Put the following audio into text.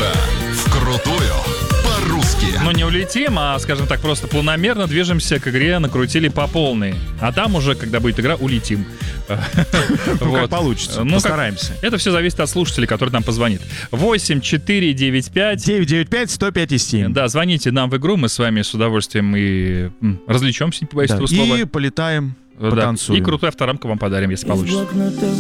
утра вкрутую по-русски. Но не улетим, а, скажем так, просто планомерно движемся к игре «Накрутили по полной». А там уже, когда будет игра, улетим. Ну, как получится. Постараемся. Это все зависит от слушателей, который нам позвонит. 8495 995-105-7. Да, звоните нам в игру, мы с вами с удовольствием и развлечемся, не побоюсь этого слова. И полетаем, Да. потанцуем. И крутую авторамку вам подарим, если получится.